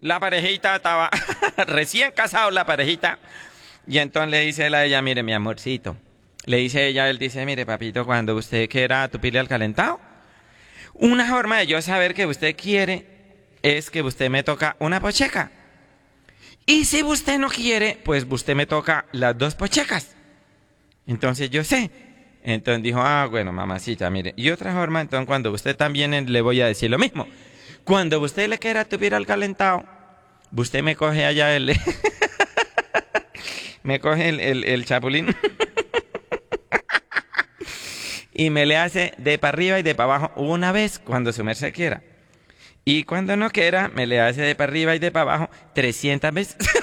La parejita estaba recién casado, la parejita. Y entonces le dice él a ella, mire, mi amorcito. Le dice ella, él dice, mire, papito, cuando usted quiera tupirle al calentado, una forma de yo saber que usted quiere es que usted me toca una pocheca. Y si usted no quiere, pues usted me toca las dos pochecas. Entonces yo sé. Entonces dijo, ah, bueno, mamacita, mire. Y otra forma, entonces cuando usted también le voy a decir lo mismo. Cuando usted le quiera tupir al calentado, usted me coge allá me coge el chapulín y me le hace de para arriba y de para abajo una vez cuando su merced quiera. Y cuando no quiera, me le hace de para arriba y de para abajo 300 veces.